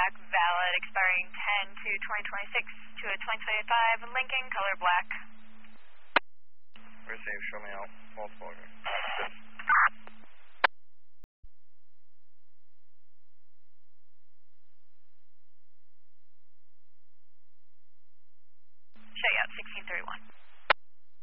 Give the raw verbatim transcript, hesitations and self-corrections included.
black, valid, expiring ten to twenty twenty-six to a twenty twenty-five, Lincoln, color black. Receive, show me out, multiple.